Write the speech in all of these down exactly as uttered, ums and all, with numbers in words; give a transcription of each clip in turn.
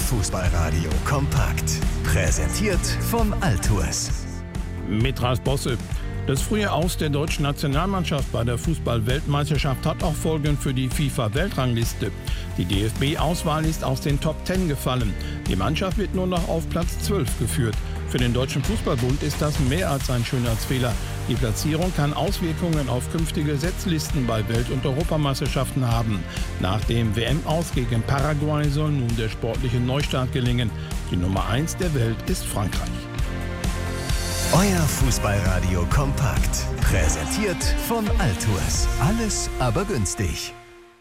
Fußballradio kompakt. Präsentiert vom Altours. Mit Ralf Bosse. Das frühe Aus der deutschen Nationalmannschaft bei der Fußball-Weltmeisterschaft hat auch Folgen für die FIFA-Weltrangliste. Die D F B-Auswahl ist aus den Top zehn gefallen. Die Mannschaft wird nur noch auf Platz zwölf geführt. Für den Deutschen Fußballbund ist das mehr als ein Schönheitsfehler. Die Platzierung kann Auswirkungen auf künftige Setzlisten bei Welt- und Europameisterschaften haben. Nach dem W M-Aus gegen Paraguay soll nun der sportliche Neustart gelingen. Die Nummer eins der Welt ist Frankreich. Euer Fußballradio kompakt. Präsentiert von Altours. Alles aber günstig.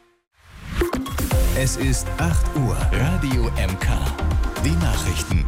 Es ist acht Uhr. Radio M K. Die Nachrichten.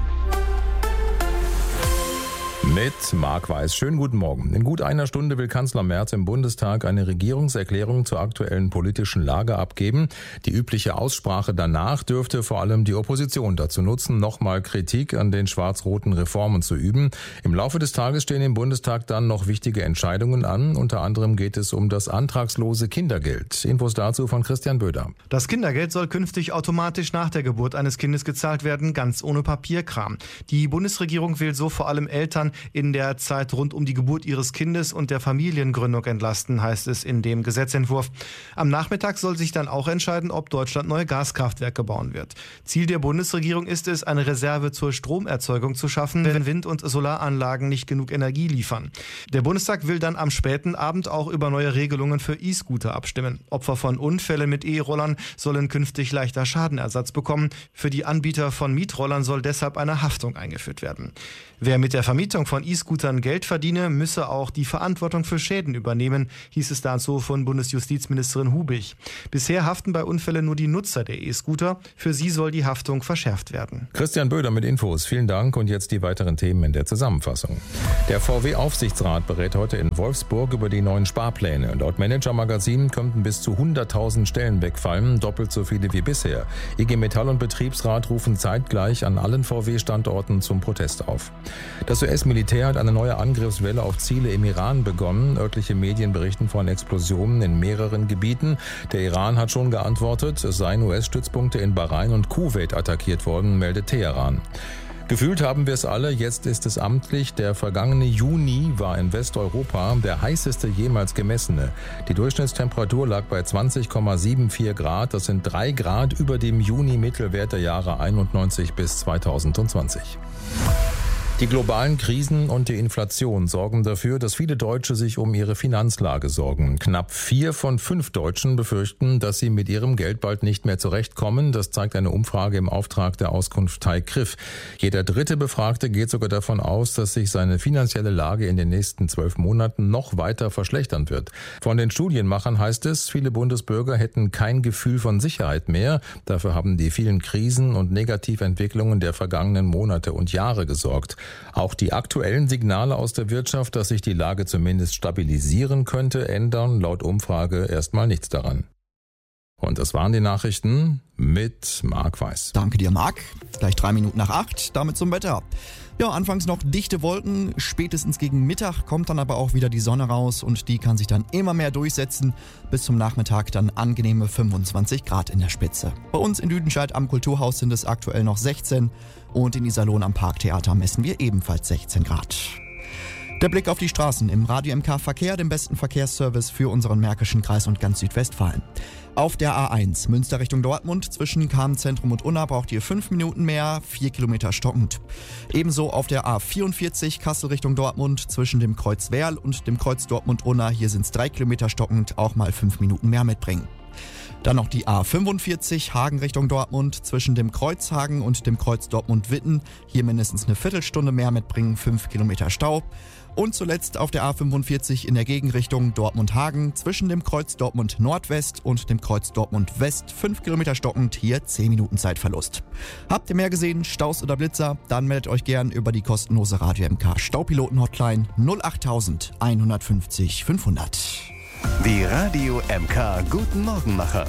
Mit Marc Weiß. Schönen guten Morgen. In gut einer Stunde will Kanzler Merz im Bundestag eine Regierungserklärung zur aktuellen politischen Lage abgeben. Die übliche Aussprache danach dürfte vor allem die Opposition dazu nutzen, nochmal Kritik an den schwarz-roten Reformen zu üben. Im Laufe des Tages stehen im Bundestag dann noch wichtige Entscheidungen an. Unter anderem geht es um das antragslose Kindergeld. Infos dazu von Christian Böder. Das Kindergeld soll künftig automatisch nach der Geburt eines Kindes gezahlt werden, ganz ohne Papierkram. Die Bundesregierung will so vor allem Eltern in der Zeit rund um die Geburt ihres Kindes und der Familiengründung entlasten, heißt es in dem Gesetzentwurf. Am Nachmittag soll sich dann auch entscheiden, ob Deutschland neue Gaskraftwerke bauen wird. Ziel der Bundesregierung ist es, eine Reserve zur Stromerzeugung zu schaffen, wenn Wind- und Solaranlagen nicht genug Energie liefern. Der Bundestag will dann am späten Abend auch über neue Regelungen für E-Scooter abstimmen. Opfer von Unfällen mit E-Rollern sollen künftig leichter Schadenersatz bekommen. Für die Anbieter von Mietrollern soll deshalb eine Haftung eingeführt werden. Wer mit der Vermietung von E-Scootern Geld verdiene, müsse auch die Verantwortung für Schäden übernehmen, hieß es dazu von Bundesjustizministerin Hubig. Bisher haften bei Unfällen nur die Nutzer der E-Scooter. Für sie soll die Haftung verschärft werden. Christian Böder mit Infos. Vielen Dank und jetzt die weiteren Themen in der Zusammenfassung. Der V W-Aufsichtsrat berät heute in Wolfsburg über die neuen Sparpläne. Laut Manager-Magazin könnten bis zu hunderttausend Stellen wegfallen, doppelt so viele wie bisher. I G Metall und Betriebsrat rufen zeitgleich an allen V W-Standorten zum Protest auf. Das U S-Militär hat eine neue Angriffswelle auf Ziele im Iran begonnen. Örtliche Medien berichten von Explosionen in mehreren Gebieten. Der Iran hat schon geantwortet, es seien U S-Stützpunkte in Bahrain und Kuwait attackiert worden, meldet Teheran. Gefühlt haben wir es alle, jetzt ist es amtlich. Der vergangene Juni war in Westeuropa der heißeste jemals gemessene. Die Durchschnittstemperatur lag bei zwanzig Komma vierundsiebzig Grad. Das sind drei Grad über dem Juni-Mittelwert der Jahre einundneunzig bis zweitausendzwanzig. Die globalen Krisen und die Inflation sorgen dafür, dass viele Deutsche sich um ihre Finanzlage sorgen. Knapp vier von fünf Deutschen befürchten, dass sie mit ihrem Geld bald nicht mehr zurechtkommen. Das zeigt eine Umfrage im Auftrag der Auskunft Teigriff. Jeder dritte Befragte geht sogar davon aus, dass sich seine finanzielle Lage in den nächsten zwölf Monaten noch weiter verschlechtern wird. Von den Studienmachern heißt es, viele Bundesbürger hätten kein Gefühl von Sicherheit mehr. Dafür haben die vielen Krisen und Negativentwicklungen der vergangenen Monate und Jahre gesorgt. Auch die aktuellen Signale aus der Wirtschaft, dass sich die Lage zumindest stabilisieren könnte, ändern laut Umfrage erstmal nichts daran. Und das waren die Nachrichten mit Marc Weiß. Danke dir, Marc. Gleich drei Minuten nach acht, damit zum Wetter. Ja, anfangs noch dichte Wolken, spätestens gegen Mittag kommt dann aber auch wieder die Sonne raus und die kann sich dann immer mehr durchsetzen. Bis zum Nachmittag dann angenehme fünfundzwanzig Grad in der Spitze. Bei uns in Lüdenscheid am Kulturhaus sind es aktuell noch sechzehn und in Iserlohn am Parktheater messen wir ebenfalls sechzehn Grad. Der Blick auf die Straßen im Radio M K Verkehr, dem besten Verkehrsservice für unseren Märkischen Kreis und ganz Südwestfalen. Auf der A eins Münster Richtung Dortmund zwischen Kahn-Zentrum und Unna braucht ihr fünf Minuten mehr, vier Kilometer stockend. Ebenso auf der A vierundvierzig Kassel Richtung Dortmund zwischen dem Kreuz Werl und dem Kreuz Dortmund-Unna. Hier sind es drei Kilometer stockend, auch mal fünf Minuten mehr mitbringen. Dann noch die A fünfundvierzig Hagen Richtung Dortmund zwischen dem Kreuz Hagen und dem Kreuz Dortmund-Witten. Hier mindestens eine Viertelstunde mehr mitbringen, fünf Kilometer Stau. Und zuletzt auf der A fünfundvierzig in der Gegenrichtung Dortmund-Hagen zwischen dem Kreuz Dortmund Nordwest und dem Kreuz Dortmund West. fünf Kilometer stockend, hier zehn Minuten Zeitverlust. Habt ihr mehr gesehen, Staus oder Blitzer? Dann meldet euch gern über die kostenlose Radio M K Staupiloten-Hotline null acht eins fünf null fünfhundert. Die Radio M K Guten Morgenmacher.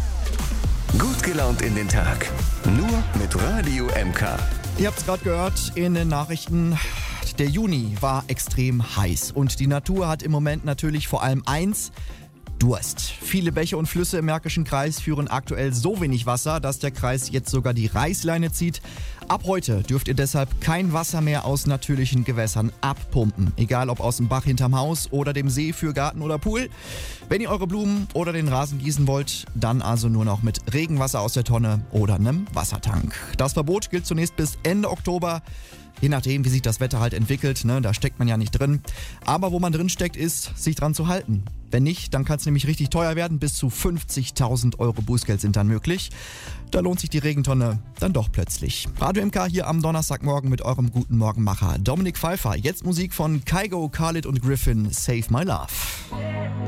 Gut gelaunt in den Tag. Nur mit Radio M K. Ihr habt es gerade gehört in den Nachrichten. Der Juni war extrem heiß und die Natur hat im Moment natürlich vor allem eins, Durst. Viele Bäche und Flüsse im Märkischen Kreis führen aktuell so wenig Wasser, dass der Kreis jetzt sogar die Reißleine zieht. Ab heute dürft ihr deshalb kein Wasser mehr aus natürlichen Gewässern abpumpen. Egal ob aus dem Bach hinterm Haus oder dem See für Garten oder Pool. Wenn ihr eure Blumen oder den Rasen gießen wollt, dann also nur noch mit Regenwasser aus der Tonne oder einem Wassertank. Das Verbot gilt zunächst bis Ende Oktober. Je nachdem, wie sich das Wetter halt entwickelt, ne, da steckt man ja nicht drin. Aber wo man drin steckt, ist, sich dran zu halten. Wenn nicht, dann kann es nämlich richtig teuer werden. Bis zu fünfzigtausend Euro Bußgeld sind dann möglich. Da lohnt sich die Regentonne dann doch plötzlich. Radio M K hier am Donnerstagmorgen mit eurem guten Morgenmacher Dominik Pfeiffer. Jetzt Musik von Kygo, Khalid und Griffin, Save My Love.